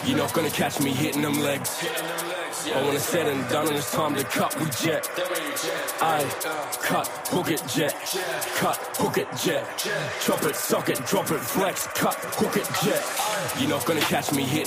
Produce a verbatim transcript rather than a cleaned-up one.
You're not gonna catch me hitting them legs. But when it's said and done and it's time to cut, we jet. I cut, hook it, jet. Cut, hook it, jet. Chop it, sock it, drop it, flex. Cut, hook it, jet. You're not gonna catch me hitting